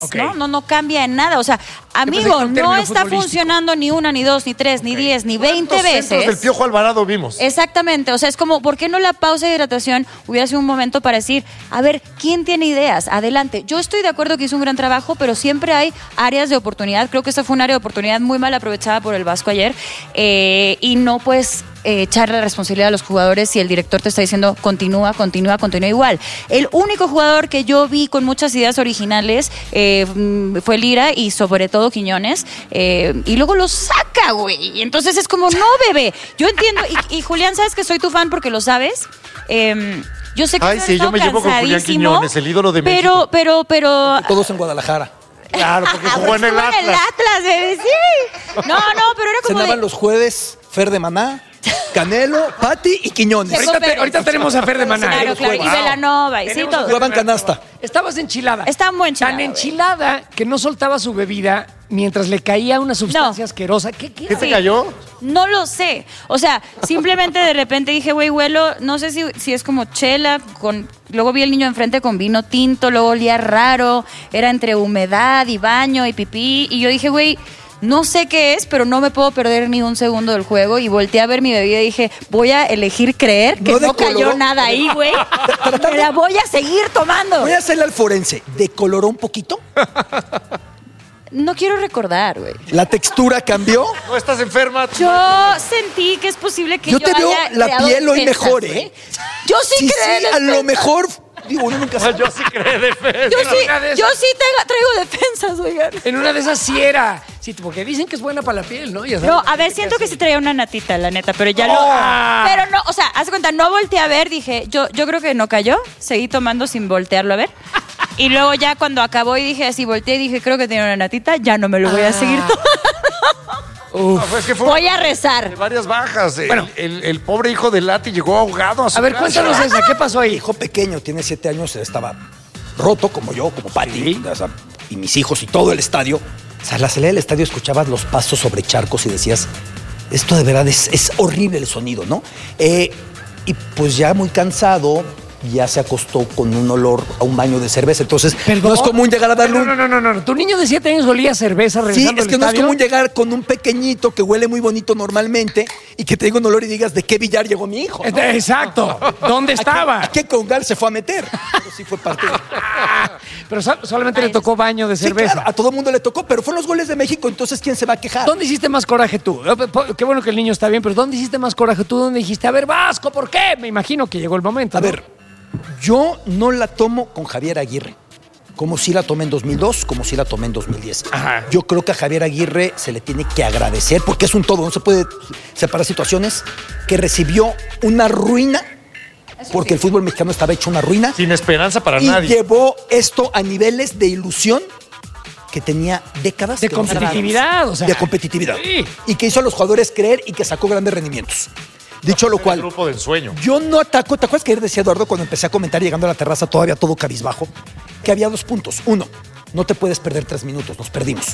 Okay. No cambia en nada. O sea, amigo, no está funcionando ni una, ni dos, ni tres, ni 10, ni 20 veces. Del Piojo Alvarado vimos. Exactamente. O sea, es como, ¿por qué no la pausa de hidratación hubiera sido un momento para decir, a ver, ¿quién tiene ideas? Adelante. Yo estoy de acuerdo que hizo un gran trabajo, pero siempre hay áreas de oportunidad. Creo que esta fue un área de oportunidad muy mal aprovechada por el Vasco ayer. Y no puedes echarle la responsabilidad a los jugadores si el director te está diciendo continúa igual. El único jugador que yo vi con muchas ideas originales fue Lira y sobre todo Quiñones, y luego lo saca, güey. Entonces es como, no, bebé. Yo entiendo, y Julián, sabes que soy tu fan porque lo sabes. Yo sé que Ay, sí, yo me llevo con Julián Quiñones, el ídolo de México. Pero todos en Guadalajara. Claro, porque jugó en el Atlas. En el Atlas, bebé, sí. No, pero era como cenaban los jueves Fer de Maná, Canelo, Pati y Quiñones. Ahorita tenemos a Fer de Maná. Claro. Y Belanova, y sí, todo. Jugaban canasta. Estabas enchilada. Estaba muy enchilada. Tan enchilada que no soltaba su bebida mientras le caía una sustancia asquerosa. ¿Qué te cayó? No lo sé. O sea, simplemente de repente dije, güey, huelo, no sé si es como chela, luego vi al niño enfrente con vino tinto, luego olía raro, era entre humedad y baño y pipí, y yo dije, güey, no sé qué es, pero no me puedo perder ni un segundo del juego, y volteé a ver mi bebida y dije, voy a elegir creer que no cayó nada ahí, güey. Me la voy a seguir tomando. Voy a hacerle al forense. ¿Decoloró un poquito? No quiero recordar, güey. ¿La textura cambió? ¿No estás enferma? Yo sentí que es posible que yo te veo haya la creado piel hoy defensas, mejor, güey. ¿eh? Yo sí creo en a lo defensas. mejor... Digo, uno nunca sabe. Yo sí creo defensa. Yo sí traigo defensas, oigan. En una de esas sí era. Sí, porque dicen que es buena para la piel, ¿no? Ya sabes, No, a ver, siento que sí traía una natita, la neta, pero ya Pero no, o sea, haz de cuenta, no volteé a ver, dije, yo creo que no cayó, seguí tomando sin voltearlo a ver. Y luego ya cuando acabó y dije así, volteé y dije, creo que tenía una natita, ya no me lo voy a seguir tomando. No, pues que fue Voy a rezar. de varias bajas. Bueno. El pobre hijo de Lati llegó ahogado a su A ver, casa. cuéntanos esa, ¿qué pasó Mi ahí? hijo pequeño, tiene 7 años, estaba roto como yo, como Pati, o sea, y mis hijos y todo el estadio. O sea, a la salida del estadio escuchabas los pasos sobre charcos y decías, esto de verdad es horrible el sonido, ¿no? Y pues ya muy cansado, ya se acostó con un olor a un baño de cerveza. Entonces, no es común llegar a darle un... No. Tu niño de 7 años olía a cerveza Sí, regresando es que al no es estadio. común llegar con un pequeñito que huele muy bonito normalmente y que te diga un olor y digas, ¿de qué billar llegó mi hijo? ¿No? Exacto. ¿Dónde estaba? ¿A qué congal se fue a meter? Pero sí fue parte de... Pero solamente le tocó baño de Sí, cerveza. claro, a todo el mundo le tocó, pero fueron los goles de México, entonces ¿quién se va a quejar? ¿Dónde hiciste más coraje tú? Qué bueno que el niño está bien, pero ¿dónde hiciste más coraje tú? ¿Dónde dijiste, a ver, Vasco, ¿por qué? Me imagino que llegó el momento. A ¿no? ver, yo no la tomo con Javier Aguirre, como si la tomé en 2002, como si la tomé en 2010. Ajá. Yo creo que a Javier Aguirre se le tiene que agradecer, porque es un todo, no se puede separar situaciones, que recibió una ruina, porque el fútbol mexicano estaba hecho una ruina, Sin esperanza para y nadie. llevó esto a niveles de ilusión que tenía décadas De que no se daban. competitividad, o sea. De competitividad. Sí. Y que hizo a los jugadores creer y que sacó grandes rendimientos. Dicho lo El cual, grupo de ensueño. yo no ataco. ¿Te acuerdas que ayer decía Eduardo cuando empecé a comentar llegando a la terraza todavía todo cabizbajo? Que había 2 puntos. 1, no te puedes perder 3 minutos, nos perdimos.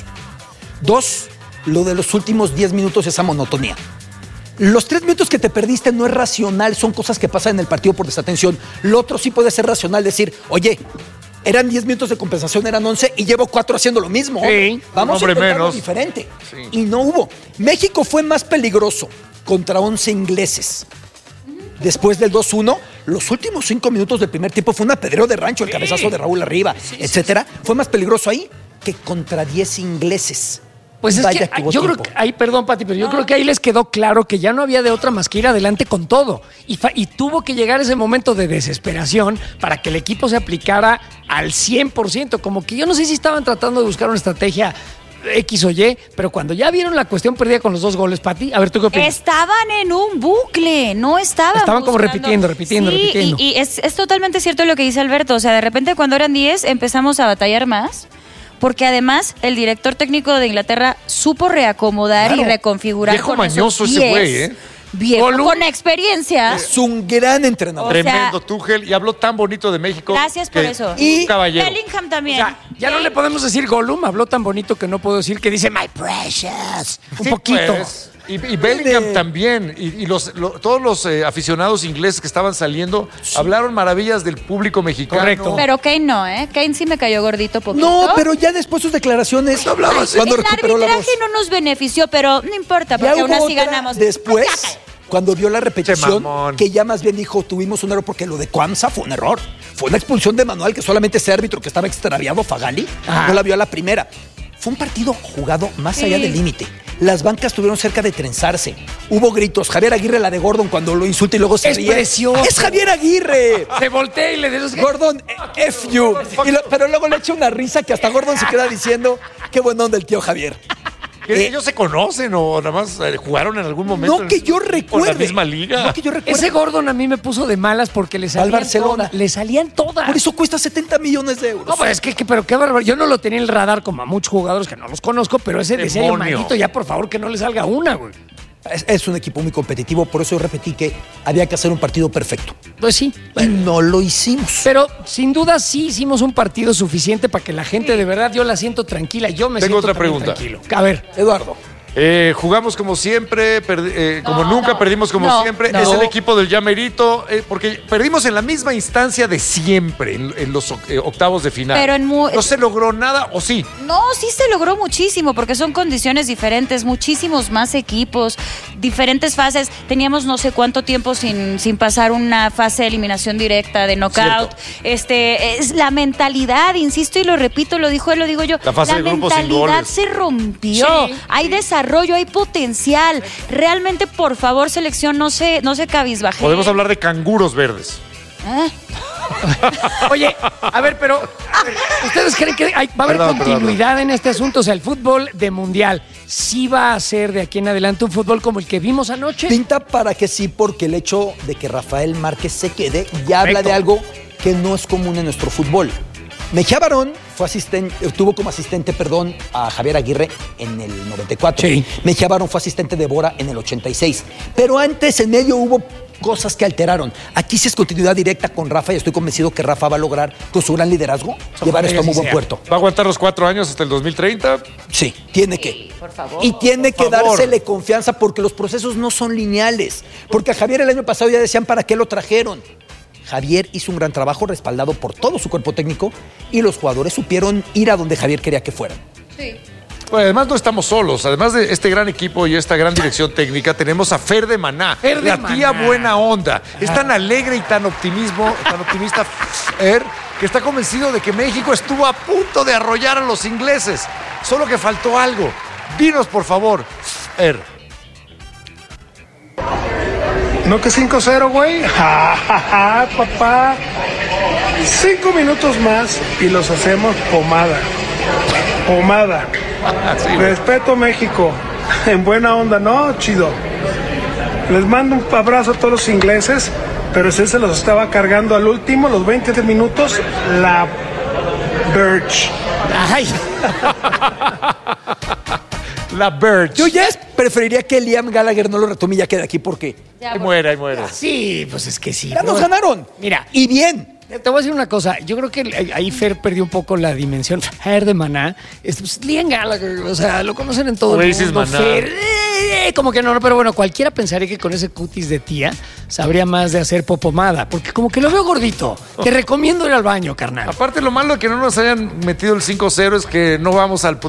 2, lo de los últimos 10 minutos, esa monotonía. Los 3 minutos que te perdiste no es racional, son cosas que pasan en el partido por desatención. Lo otro sí puede ser racional, decir, oye, eran 10 minutos de compensación, eran 11 y llevo 4 haciendo lo mismo. Sí, Vamos un a hombre intentarlo menos. diferente. Sí. Y no hubo. México fue más peligroso contra 11 ingleses. Después del 2-1, los últimos 5 minutos del primer tiempo fue un apedreo de rancho, el cabezazo de Raúl arriba, etcétera. Fue más peligroso ahí que contra 10 ingleses. Pues es Vaya que hubo yo creo tiempo. que ahí, perdón, Pati, pero yo creo que ahí les quedó claro que ya no había de otra más que ir adelante con todo. Y tuvo que llegar ese momento de desesperación para que el equipo se aplicara al 100%. Como que yo no sé si estaban tratando de buscar una estrategia X o Y, pero cuando ya vieron la cuestión perdida con los 2 goles, Pati, a ver, ¿tú qué opinas? Estaban en un bucle, no estaban Como buscando. repitiendo. Y es totalmente cierto lo que dice Alberto. O sea, de repente cuando eran 10 empezamos a batallar más. Porque además el director técnico de Inglaterra supo reacomodar y reconfigurar. Viejo con mañoso esos ese 10. güey, ¿eh? Viejo con experiencia. Es un gran entrenador. O sea, Tremendo Tuchel, y habló tan bonito de México. Gracias por que- eso. Un caballero. Bellingham O también. sea, ya no le podemos decir Gollum, habló tan bonito que no puedo decir que dice My Precious. Un Sí, poquito. pues. Y Bellingham también. Y todos los aficionados ingleses que estaban saliendo hablaron maravillas del público mexicano. Correcto. Pero Kane no, ¿eh? Kane sí me cayó gordito poquito. No, pero ya después sus declaraciones hablaba cuando el recuperó la voz. arbitraje no nos benefició, pero no importa, porque Ya aún hubo así otra ganamos. después, cuando vio la repetición, mamón. que ya más bien dijo, tuvimos un error porque lo de Cuamsa fue un error. Fue una expulsión de manual que solamente ese árbitro que estaba extraviado, Fagali, no la vio a la primera. Fue un partido jugado más allá del límite. Las bancas estuvieron cerca de trenzarse. Hubo gritos. Javier Aguirre, la de Gordon, cuando lo insulta y luego se Es ríe. precioso. ¡Es Javier Aguirre! Se voltea y le dice... Gordon, F you. Pero luego le echa una risa que hasta Gordon se queda diciendo, qué buen onda el tío Javier. ¿Ellos se conocen o nada más jugaron en algún momento? No que yo recuerde. ¿Por la misma liga? No que yo recuerde. Ese Gordon a mí me puso de malas porque le salían Barcelona. todas. Le salían todas. Por eso cuesta 70 millones de euros. No, pues es que pero qué bárbaro. Yo no lo tenía en el radar como a muchos jugadores que no los conozco, pero ese decía yo, Demonio. manito, ya por favor que no le salga una, güey. Es un equipo muy competitivo, por eso yo repetí que había que hacer un partido perfecto. Pues sí. Y no lo hicimos. Pero sin duda sí hicimos un partido suficiente para que la gente de verdad, yo la siento tranquila. Yo me Tengo siento otra también pregunta. tranquilo. A ver. Eduardo. Jugamos como siempre, como nunca, perdimos como no, siempre. no. Es el equipo del Llamerito, porque perdimos en la misma instancia de siempre, en los octavos de final. Pero no se logró nada, ¿o sí? No, sí se logró muchísimo, porque son condiciones diferentes, muchísimos más equipos, diferentes fases. Teníamos no sé cuánto tiempo sin pasar una fase de eliminación directa, de knockout. Es la mentalidad, insisto y lo repito, lo dijo él, lo digo yo. La fase de grupos sin mentalidad goles. se rompió. Sí, hay desarrollo, hay potencial. Realmente, por favor, selección, no se cabizbaje. Podemos hablar de canguros verdes. Oye, a ver, pero ¿ustedes creen que va a haber Perdón, continuidad en este asunto? O sea, el fútbol de mundial sí va a ser de aquí en adelante un fútbol como el que vimos anoche. Pinta para que sí, porque el hecho de que Rafael Márquez se quede ya habla de algo que no es común en nuestro fútbol. Mejía Barón tuvo como asistente, a Javier Aguirre en el 94. Sí. Mejía Barón fue asistente de Bora en el 86. Pero antes, en medio, hubo cosas que alteraron. Aquí sí es continuidad directa con Rafa y estoy convencido que Rafa va a lograr, con su gran liderazgo, llevar esto a muy buen puerto. ¿Va a aguantar los 4 años hasta el 2030? Sí, tiene que. Por favor. Y tiene que Por favor. dársele confianza porque los procesos no son lineales. Porque a Javier el año pasado ya decían para qué lo trajeron. Javier hizo un gran trabajo respaldado por todo su cuerpo técnico y los jugadores supieron ir a donde Javier quería que fueran. Sí. Pues además no estamos solos. Además de este gran equipo y esta gran dirección técnica, tenemos a Fer de Maná, Fer de la tía Maná. buena onda. Es tan alegre y tan optimista Fer, que está convencido de que México estuvo a punto de arrollar a los ingleses. Solo que faltó algo. Dinos, por favor, Fer. ¿No que 5-0, güey? Ja, ja, ja, papá. 5 minutos más y los hacemos pomada. Pomada. Sí, güey. Respeto México. En buena onda, ¿no? Chido. Les mando un abrazo a todos los ingleses, pero si se los estaba cargando al último, los 20 minutos, la Birch. Ay, La Birch. Yo ya preferiría que Liam Gallagher no lo retome y ya quede aquí porque Ahí muere, ahí muere. sí, pues es que sí. ya nos ¿no? ganaron. Mira, Y bien. te voy a decir una cosa. Yo creo que ahí Fer perdió un poco la dimensión. Fer de Maná. Pues, Liam Gallagher, o sea, lo conocen en todo el Oasis mundo. Maná. Fer, como que no, pero bueno, cualquiera pensaría que con ese cutis de tía sabría más de hacer popomada. Porque como que lo veo gordito. Te recomiendo ir al baño, carnal. Aparte, lo malo de que no nos hayan metido el 5-0 es que no vamos al...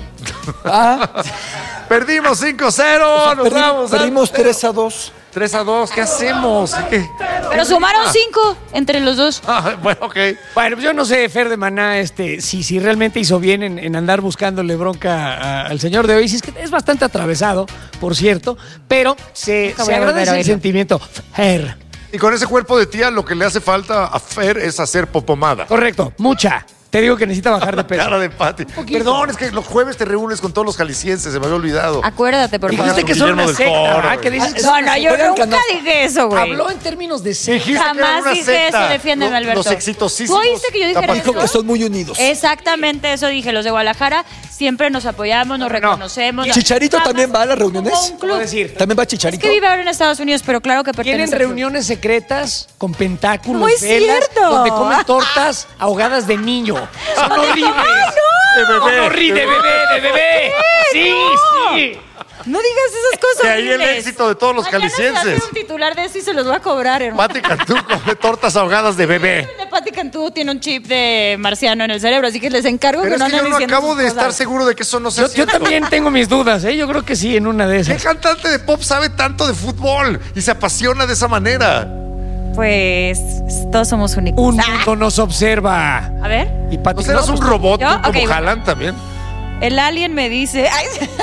Perdimos 5-0, nos vamos. Perdimos 3-2. 3-2, ¿qué hacemos? ¿Qué? Pero sumaron 5 entre los dos. Bueno, ok. Bueno, pues yo no sé, Fer de Maná, si realmente hizo bien en andar buscándole bronca al señor de Oasis, que es bastante atravesado, por cierto, pero se voy a volver agradece a el oírlo. sentimiento. Fer. Y con ese cuerpo de tía, lo que le hace falta a Fer es hacer popomada. Correcto, mucha. Te digo que necesita bajar de peso. Cara de Pati. Perdón, es que los jueves te reúnes con todos los jaliscienses, se me había olvidado. Acuérdate, por favor. Dijiste que son Guillermo una del secta, Toro, ¿verdad? güey. Que dices que No, son una no, yo secta. nunca dije eso, güey. Habló en términos de secta. Dijiste que era Jamás una dije secta. eso, defiéndeme, Alberto. Los exitosísimos. ¿Tú oíste que yo dije Tapatíos. Dijo que son muy unidos. Exactamente eso dije. Los de Guadalajara siempre nos apoyamos, nos reconocemos. ¿Chicharito Jamás también va a las reuniones? como un club. Voy a decir, ¿También va Es Chicharito? que vive ahora en Estados Unidos, pero claro que pertenece tienen al club. reuniones secretas con pentáculos, Muy velas, cierto. donde comen tortas ahogadas de niño. Son horribles. Morri de bebé. Sí. No digas esas cosas. Que ahí el horribles. éxito de todos los Mañana se calicienses. hace un titular de eso y se los voy a cobrar, hermano. Pati Cantú come tortas ahogadas de bebé. El de Pati Cantú tiene un chip de marciano en el cerebro, así que les encargo Pero que no es que yo anden no diciendo acabo esas de estar cosas. seguro de que eso no sea Yo cierto. también tengo mis dudas, ¿eh? Yo creo que sí, en una de ¿Qué esas. cantante de pop sabe tanto de fútbol y se apasiona de esa manera? Pues todos somos únicos. Un mundo nos observa. A ver, Y Pati, ¿No serás no, un pues, robot ¿yo? tú, como Ok, bueno. Haaland también? el alien me dice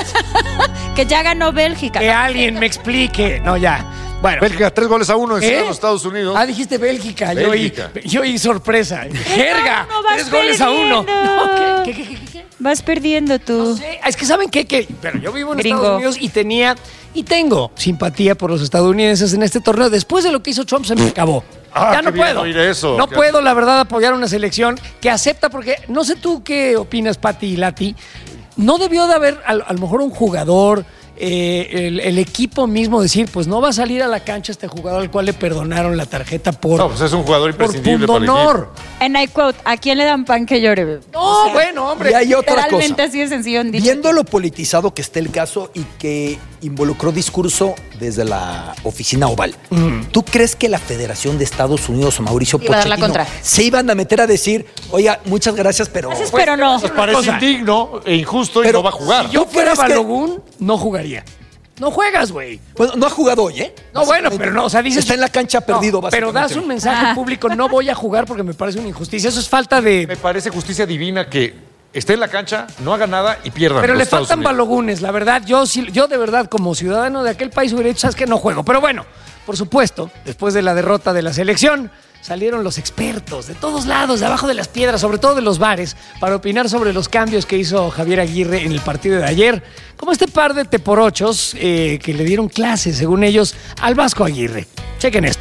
que ya ganó Bélgica. que alguien me explique. No, ya. Bueno. Bélgica, 3-1 ¿Eh? en los Estados Unidos. Ah, dijiste Bélgica. Bélgica. Yo oí sorpresa. Jerga. No, vas 3-1. perdiendo. No, ¿qué? Vas perdiendo tú. Sí, es que ¿saben qué? Pero yo vivo en Gringo. Estados Unidos y tengo simpatía por los estadounidenses en este torneo. Después de lo que hizo Trump se me acabó. Ah, ya qué no bien puedo. oír eso. No Qué- puedo, la verdad, apoyar una selección que acepta, porque no sé tú qué opinas, Pati y Lati. No debió de haber a lo mejor un jugador, el equipo mismo decir, pues no va a salir a la cancha este jugador al cual le perdonaron la tarjeta por, No, pues es un jugador por imprescindible para el equipo. pundonor. And I quote, ¿a quién le dan pan que llore? No, bueno, hombre. Y hay otra Literalmente cosa. así de sencillo en dicho. Viendo lo politizado que está el caso y que involucró discurso desde la oficina oval, ¿tú crees que la Federación de Estados Unidos o Mauricio Iba a dar la Pochettino contra. se iban a meter a decir, oiga, muchas gracias, pero... Gracias, pero no. Pues parece cosa. indigno e injusto y Pero no va a jugar. Si yo ¿Tú fuera crees que- Balogun, no jugaría. No juegas, güey. Bueno, no ha jugado hoy, ¿eh? No, bueno, pero no, o sea, dices... Está en la cancha perdido, No, pero básicamente. das un mensaje público, no voy a jugar porque me parece una injusticia. Eso es falta Me de... parece justicia divina que esté en la cancha, no haga nada y pierdan. Pero los le Estados faltan Unidos. balogunes, la verdad. Yo de verdad, como ciudadano de aquel país, hubiera dicho, sabes que no juego. Pero bueno, por supuesto, después de la derrota de la selección, salieron los expertos de todos lados, de abajo de las piedras, sobre todo de los bares, para opinar sobre los cambios que hizo Javier Aguirre en el partido de ayer, como este par de teporochos que le dieron clases, según ellos, al Vasco Aguirre. Chequen esto.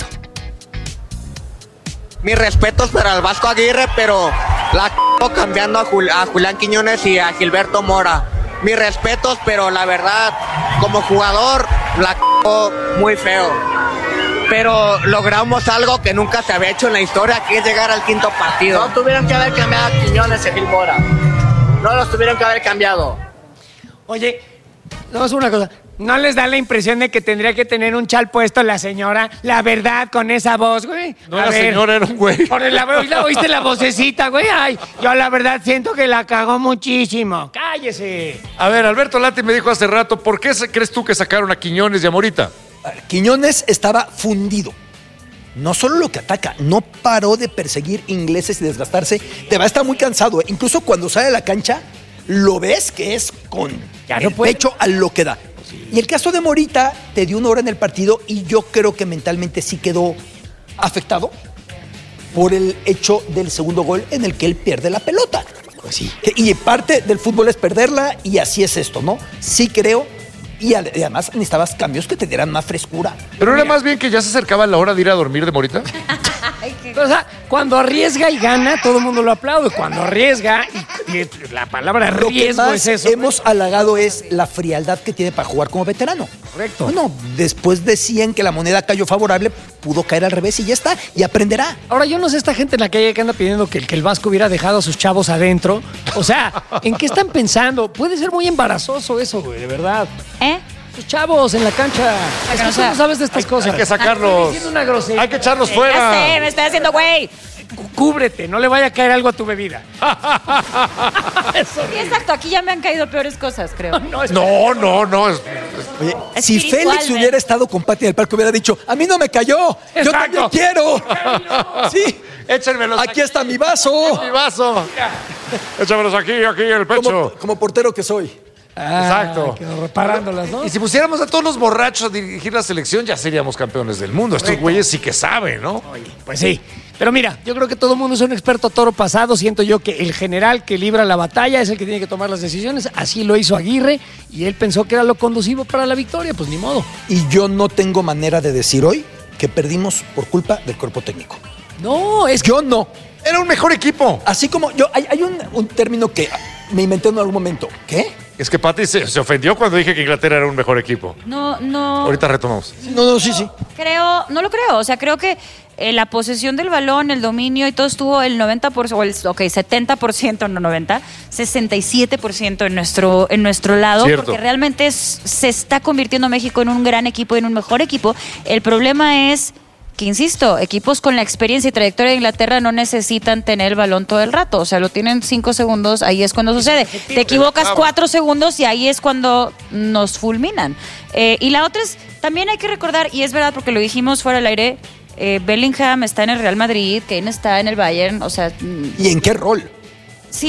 Mis respetos para el Vasco Aguirre, pero la cambiando a Julián Quiñones y a Gilberto Mora. Mis respetos, pero la verdad, como jugador, la muy feo. Pero logramos algo que nunca se había hecho en la historia, que es llegar al quinto partido. No tuvieron que haber cambiado a Quiñones y a Gil Mora. No los tuvieron que haber cambiado. Oye, no es una cosa. ¿No les da la impresión de que tendría que tener un chal puesto la señora? La verdad, con esa voz, güey. No era señora, era un güey. ¿Oíste la vocecita, güey? Ay, yo la verdad siento que la cagó muchísimo. ¡Cállese! A ver, Alberto Lati me dijo hace rato, ¿por qué crees tú que sacaron a Quiñones y a Morita? Quiñones estaba fundido. No solo lo que ataca, no paró de perseguir ingleses y desgastarse. De verdad está muy cansado. Incluso cuando sale a la cancha, lo ves que es con Ya no el puede. pecho a lo que da. Y el caso de Morita te dio una hora en el partido y yo creo que mentalmente sí quedó afectado por el hecho del segundo gol en el que él pierde la pelota. Pues sí. Y parte del fútbol es perderla y así es esto, ¿no? Sí creo. Y además necesitabas cambios que te dieran más frescura. Pero era más bien que ya se acercaba la hora de ir a dormir de Morita. O sea, cuando arriesga y gana, todo el mundo lo aplaude. Cuando arriesga, y la palabra Lo que riesgo más es eso. hemos halagado es la frialdad que tiene para jugar como veterano. Correcto. Bueno, después decían que la moneda cayó favorable, pudo caer al revés y ya está, y aprenderá. Ahora, yo no sé esta gente en la calle que anda pidiendo que el Vasco hubiera dejado a sus chavos adentro. O sea, ¿en qué están pensando? Puede ser muy embarazoso eso, güey, de verdad. ¿Eh? Sus chavos en la cancha. Es que tú no sabes de estas cosas. Hay que sacarlos. Estoy diciendo una grosería. Hay que echarlos Ya fuera. sé, me estoy haciendo güey. Cúbrete, no le vaya a caer algo a tu bebida. Eso. Sí, exacto, aquí ya me han caído peores cosas, creo. No, es No. Oye, si Félix Espiritualmente. hubiera estado con Pati en el parque, hubiera dicho, a mí no me cayó, yo Exacto. también quiero. Sí, Échenmelos aquí está mi vaso. mi vaso. Échamelos aquí, en el pecho. Como portero que soy. Exacto. quedó reparándolas, ¿no? Y si pusiéramos a todos los borrachos a dirigir la selección, ya seríamos campeones del mundo. Estos güeyes sí que saben, ¿no? Pues sí. Pero mira, yo creo que todo el mundo es un experto toro pasado. Siento yo que el general que libra la batalla es el que tiene que tomar las decisiones. Así lo hizo Aguirre y él pensó que era lo conducivo para la victoria. Pues ni modo. Y yo no tengo manera de decir hoy que perdimos por culpa del cuerpo técnico. No, es que Yo no. Era un mejor equipo. Así como yo, hay un término que me inventé en algún momento. ¿Qué? Es que Pati se ofendió cuando dije que Inglaterra era un mejor equipo. No. Ahorita retomamos. No, sí. No lo creo. O sea, creo que la posesión del balón, el dominio y todo estuvo el 90%, o el 70%, no 90%, 67% en nuestro lado, Cierto. porque realmente se está convirtiendo México en un gran equipo, en un mejor equipo. El problema es que, insisto, equipos con la experiencia y trayectoria de Inglaterra no necesitan tener el balón todo el rato. O sea, lo tienen 5 segundos, ahí es cuando sucede. Te equivocas 4 segundos y ahí es cuando nos fulminan. Y la otra es, también hay que recordar, y es verdad porque lo dijimos fuera del aire, Bellingham está en el Real Madrid, Kane está en el Bayern, o sea... ¿Y en qué rol? Sí,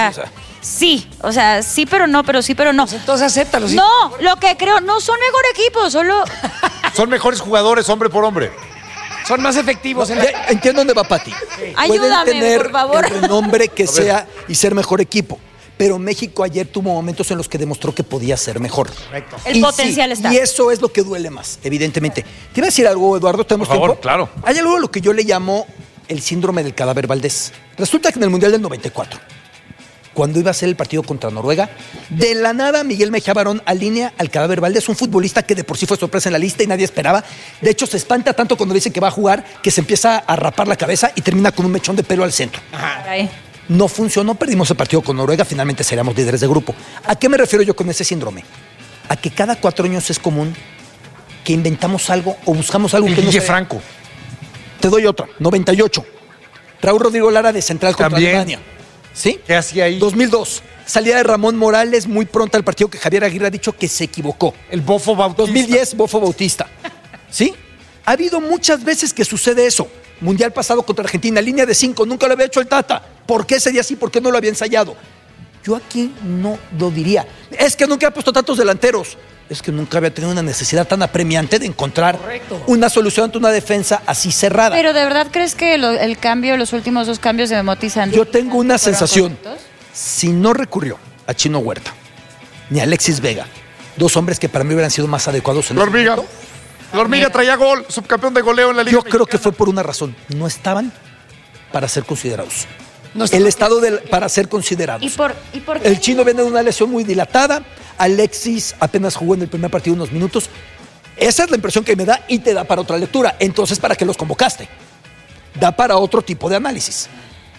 sí, pero no, pero sí, pero no. Pues entonces acéptalo. ¿Sí? No, lo que creo, no son mejor equipo, solo... Son mejores jugadores, hombre por hombre. Son más efectivos. Entiendo dónde va Pati. Ayúdame, Pueden tener por favor. el renombre que sea y ser mejor equipo. Pero México ayer tuvo momentos en los que demostró que podía ser mejor. Correcto. El potencial está. Y eso es lo que duele más, evidentemente. Te iba a decir algo, Eduardo, ¿tenemos Por favor, tiempo? claro. Hay algo a lo que yo le llamo el síndrome del cadáver Valdés. Resulta que en el Mundial del 94, cuando iba a ser el partido contra Noruega, de la nada Miguel Mejía Barón alinea al cadáver Valdés, un futbolista que de por sí fue sorpresa en la lista y nadie esperaba. De hecho, se espanta tanto cuando le dicen que va a jugar que se empieza a rapar la cabeza y termina con un mechón de pelo al centro. Caray. No funcionó, perdimos el partido con Noruega, finalmente seríamos líderes de grupo. ¿A qué me refiero yo con ese síndrome? A que cada 4 años es común que inventamos algo o buscamos algo El que no Guille se... Franco. Te doy otra, 98. Raúl Rodrigo Lara de central contra También. Alemania. ¿Sí? ¿Qué hacía ahí? 2002. Salida de Ramón Morales muy pronto al partido que Javier Aguirre ha dicho que se equivocó. El Bofo Bautista. 2010, Bofo Bautista. ¿Sí? Ha habido muchas veces que sucede eso. Mundial pasado contra Argentina, línea de 5, nunca lo había hecho el Tata. ¿Por qué ese día sí? ¿Por qué no lo había ensayado? Yo aquí no lo diría. Es que nunca ha puesto tantos delanteros. Es que nunca había tenido una necesidad tan apremiante de encontrar una solución ante una defensa así cerrada. Pero ¿de verdad crees que el cambio, los últimos 2 cambios de Memotti Santos... Yo tengo una fueron sensación. correctos? Si no recurrió a Chino Huerta ni a Alexis Vega, 2 hombres que para mí hubieran sido más adecuados en La ese hormiga. momento, La hormiga traía gol, subcampeón de goleo en la Liga yo creo que Mexicana. fue por una razón. No estaban para ser considerados. No estaban. El estado para ser considerados. ¿Y por qué? El chino viene de una lesión muy dilatada. Alexis apenas jugó en el primer partido unos minutos. Esa es la impresión que me da y te da para otra lectura. Entonces, ¿para qué los convocaste? Da para otro tipo de análisis.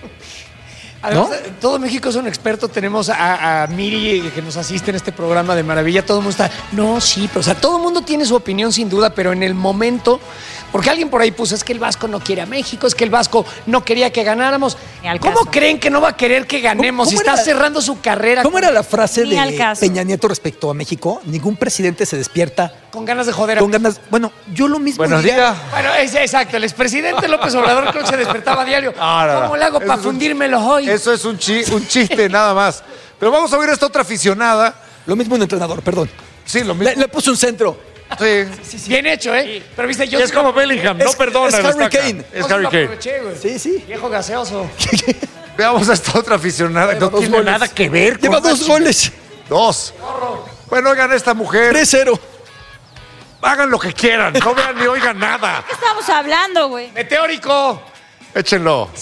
Además, ¿No? todo México es un experto. Tenemos a Miri que nos asiste en este programa de maravilla. Todo el mundo está, no, sí, pero o sea, todo el mundo tiene su opinión sin duda, pero en el momento, porque alguien por ahí puso, es que el Vasco no quiere a México, es que el Vasco no quería que ganáramos. Ni al ¿Cómo caso. creen que no va a querer que ganemos si ¿Cómo está era? cerrando su carrera ¿Cómo era la frase Ni al de caso. Peña Nieto respecto a México? Ningún presidente se despierta con ganas de joder a con ganas. Bueno, yo lo mismo. Buenos diría. días. Bueno, exacto, el expresidente López Obrador creo que se despertaba a diario. No. ¿Cómo le hago Eso para es un- fundírmelos hoy? Eso es un chiste nada más. Pero vamos a ver a esta otra aficionada. Lo mismo un entrenador, perdón. Sí, lo mismo. Le puso un centro. Sí. Bien hecho, ¿eh? Pero viste, yo Es como Bellingham, no Es- perdona. es lo Harry destaca. Kane. Es no se Harry lo Kane. aproveché, güey. Sí, sí. Viejo gaseoso. Veamos a esta otra aficionada. Lleva No 2 tiene goles. nada que ver con Lleva la 2 chica. goles. 2. Bueno, oigan, esta mujer. 3-0. Hagan lo que quieran. No vean ni oigan nada. ¿Qué estamos hablando, güey? Meteórico. Échenlo.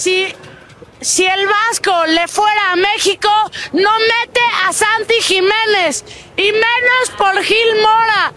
Si el Vasco le fuera a México, no mete a Santi Jiménez y menos por Gil Mora.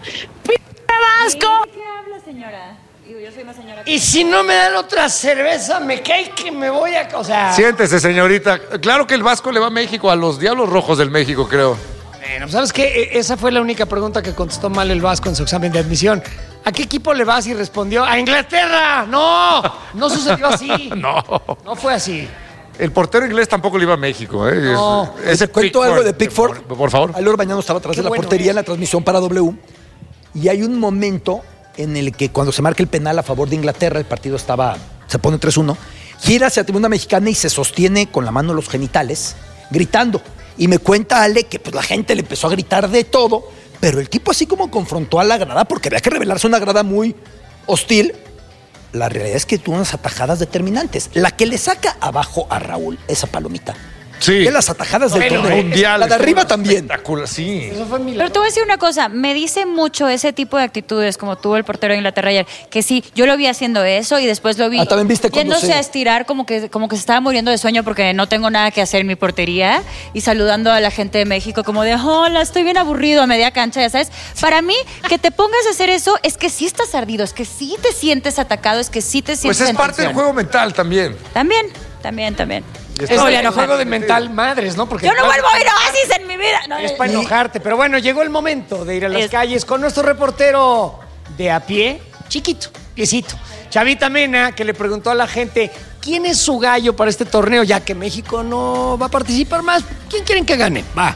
Vasco. ¿Qué habla, señora? Digo, yo soy más señora. Y si no me dan otra cerveza, me cae que me voy a... O sea... Siéntese, señorita. Claro que el Vasco le va a México, a los Diablos Rojos del México, creo. Bueno, ¿sabes qué? Esa fue la única pregunta que contestó mal el Vasco en su examen de admisión. ¿A qué equipo le vas? Y respondió, ¡a Inglaterra! ¡No! No sucedió así. No. No fue así. El portero inglés tampoco le iba a México, ¿eh? No. Ese Cuento Pickford, algo de Pickford. Por favor. Alor Bañano estaba atrás Qué de la bueno portería es. en la transmisión para W. Y hay un momento en el que cuando se marca el penal a favor de Inglaterra, el partido se pone 3-1, gira hacia la tribuna mexicana y se sostiene con la mano en los genitales, gritando. Y me cuenta Ale que pues la gente le empezó a gritar de todo, pero el tipo así como confrontó a la grada, porque había que revelarse una grada muy hostil. La realidad es que tuvo unas atajadas determinantes. La que le saca abajo a Raúl, esa palomita, Sí. Ve las atajadas del Bueno, torneo. mundial. La de arriba también. Espectacular, sí. Eso fue milagro. Pero te voy a decir una cosa, me dice mucho ese tipo de actitudes como tuvo el portero de Inglaterra ayer, que sí, yo lo vi haciendo eso y después lo vi también viste cuando yéndose se- a estirar como que se estaba muriendo de sueño porque no tengo nada que hacer en mi portería y saludando a la gente de México como de, hola, estoy bien aburrido a media cancha, ya sabes. Para mí, que te pongas a hacer eso es que sí estás ardido, es que sí te sientes atacado, es que sí te sientes Pues es en parte del tensión. juego mental también. También. Y Es está- el juego de mental madres, ¿no? Porque Yo no vuelvo a ir a Oasis en mi vida. No, es para enojarte. Pero bueno, llegó el momento de ir a las calles con nuestro reportero de a pie, chiquito, piecito. Chavita Mena, que le preguntó a la gente quién es su gallo para este torneo, ya que México no va a participar más. ¿Quién quieren que gane? Va.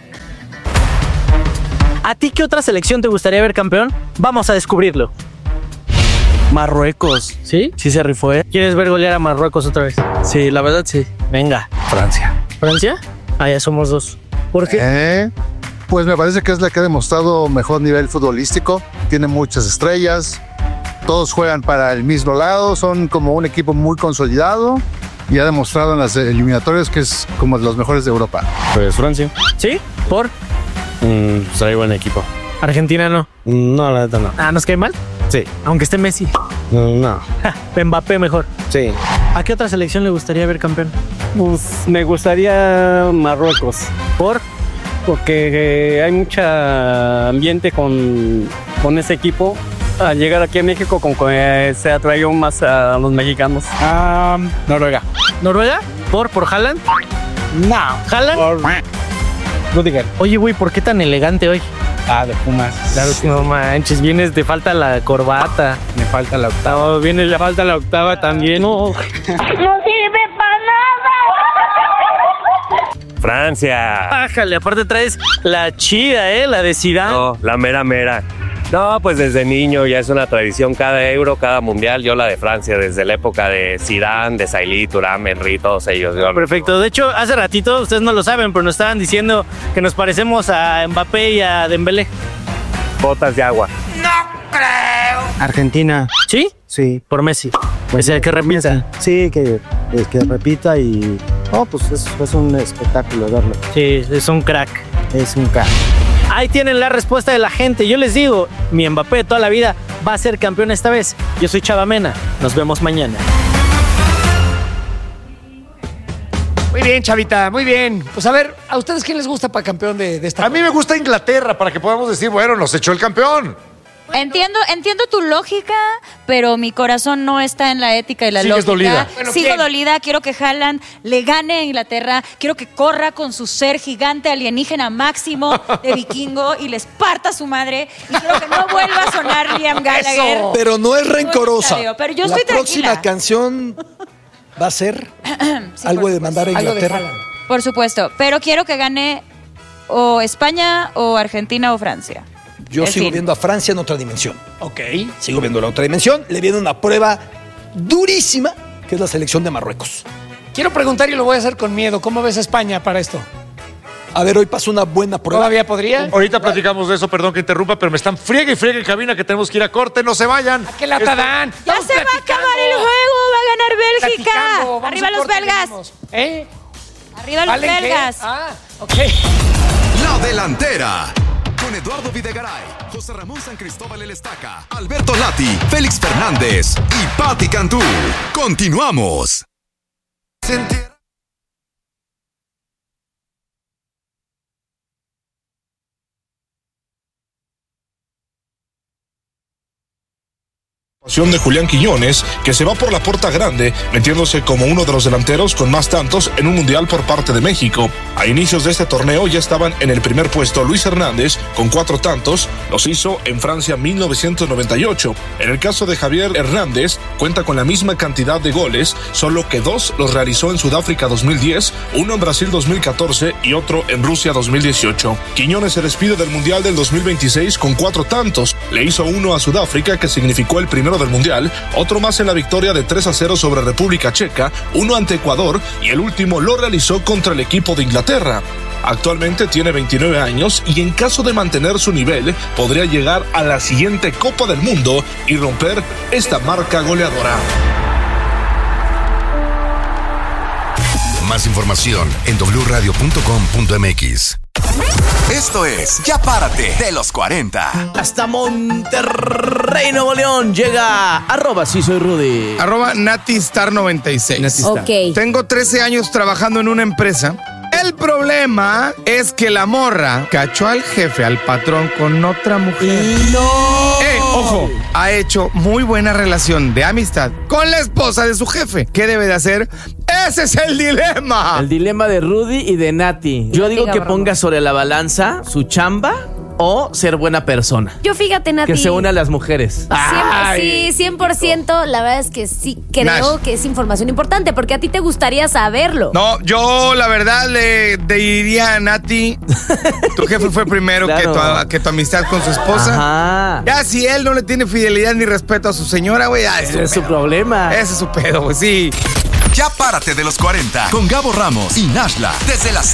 ¿A ti qué otra selección te gustaría ver campeón? Vamos a descubrirlo. Marruecos. ¿Sí? Sí se rifó, ¿eh? ¿Quieres ver golear a Marruecos otra vez? Sí, la verdad sí. Venga. Francia. ¿Francia? Ah, ya somos dos. ¿Por qué? Pues me parece que es la que ha demostrado mejor nivel futbolístico. Tiene muchas estrellas. Todos juegan para el mismo lado. Son como un equipo muy consolidado. Y ha demostrado en las eliminatorias que es como de los mejores de Europa. Pues Francia. ¿Sí? ¿Por? Pues trae buen equipo. Argentina no. No, la neta no. Ah, ¿nos cae mal? Sí. Aunque esté Messi. No. Ja, Mbappé mejor. Sí. ¿A qué otra selección le gustaría ver campeón? Pues me gustaría Marruecos, porque hay mucho ambiente con ese equipo. Al llegar aquí a México, como que se atrayó más a los mexicanos. Noruega. ¿Noruega? ¿Por Haaland? No. ¿Haaland? Rudiger. Oye, güey, ¿por qué tan elegante hoy? De Pumas. Claro que no manches, vienes, te falta la corbata. Me falta la octava. Vienes, le falta la octava también. No. ¡No sirve para nada! Francia. Bájale, aparte traes la chida, la de Zidane. No, la mera. No, pues desde niño ya es una tradición cada Euro, cada Mundial. Yo la de Francia, desde la época de Zidane, de Sailly, Thuram, Henry, todos ellos. Perfecto. De hecho, hace ratito, ustedes no lo saben, pero nos estaban diciendo que nos parecemos a Mbappé y a Dembélé. Botas de agua. Argentina. ¿Sí? Sí. Por Messi. Pues el que repita. Sí, que repita y... No, pues es un espectáculo verlo. Sí, es un crack. Es un crack. Ahí tienen la respuesta de la gente. Yo les digo, mi Mbappé de toda la vida va a ser campeón esta vez. Yo soy Chava Mena. Nos vemos mañana. Muy bien, Chavita, muy bien. Pues a ver, ¿a ustedes quién les gusta para campeón de esta? A mí me gusta Inglaterra para que podamos decir, bueno, nos echó el campeón. Entiendo tu lógica, pero mi corazón no está en la ética y la Sigues lógica. dolida. Bueno, Sigo ¿quién? dolida, quiero que Haaland le gane a Inglaterra, quiero que corra con su ser gigante alienígena máximo de vikingo y les parta su madre y quiero que no vuelva a sonar Liam Gallagher. Eso. Pero no es rencorosa. Pero yo la estoy próxima tranquila. canción va a ser Sí, algo por de mandar a Algo de Inglaterra. Haaland. Por supuesto, pero quiero que gane o España o Argentina o Francia. Yo En sigo fin. viendo a Francia en otra dimensión. Ok. Sigo viendo la otra dimensión. Le viene una prueba durísima, que es la selección de Marruecos. Quiero preguntar y lo voy a hacer con miedo. ¿Cómo ves a España para esto? A ver, hoy pasó una buena prueba. ¿Todavía podría? Ahorita platicamos de eso, perdón que interrumpa, pero me están friegue y friegue en cabina que tenemos que ir a corte, no se vayan. ¿A qué lata dan? Ya Estamos se va a platicando. acabar el juego, va a ganar Bélgica. Platicando. Vamos Arriba a los corte, belgas. venimos. ¿Eh? Arriba los ¿Valen qué? belgas. Ah, ok. La Delantera. Con Eduardo Videgaray, José Ramón San Cristóbal El Estaca, Alberto Lati, Félix Fernández y Patti Cantú. Continuamos. De Julián Quiñones, que se va por la puerta grande, metiéndose como uno de los delanteros con más tantos en un mundial por parte de México. A inicios de este torneo ya estaban en el primer puesto Luis Hernández con 4 tantos, los hizo en Francia 1998. En el caso de Javier Hernández, cuenta con la misma cantidad de goles, solo que 2 los realizó en Sudáfrica 2010, uno en Brasil 2014 y otro en Rusia 2018. Quiñones se despide del mundial del 2026 con 4 tantos, le hizo uno a Sudáfrica que significó el primero del mundial, otro más en la victoria de 3-0 sobre República Checa, uno ante Ecuador y el último lo realizó contra el equipo de Inglaterra. Actualmente tiene 29 años y en caso de mantener su nivel podría llegar a la siguiente Copa del Mundo y romper esta marca goleadora. Más información en wradio.com.mx. Esto es Ya Párate de los 40. Hasta Monterrey, Nuevo León, llega @sí soy Rudy. @NatiStar96. Ok. Tengo 13 años trabajando en una empresa. El problema es que la morra cachó al jefe, al patrón, con otra mujer. ¡No! Ojo, ha hecho muy buena relación de amistad con la esposa de su jefe. ¿Qué debe de hacer? ¡Ese es el dilema! El dilema de Rudy y de Nati. Yo digo que ponga sobre la balanza su chamba o ser buena persona. Yo fíjate, Nati. Que se una a las mujeres. Sí, 100%. La verdad es que sí creo que es información importante porque a ti te gustaría saberlo. No, yo la verdad le diría a Nati, tu jefe fue primero Claro. que tu amistad con su esposa. Ajá. Ya si él no le tiene fidelidad ni respeto a su señora, güey, Ese es su problema. Ese es su pedo, güey, sí. Ya Párate de los 40 con Gabo Ramos y Nashla desde las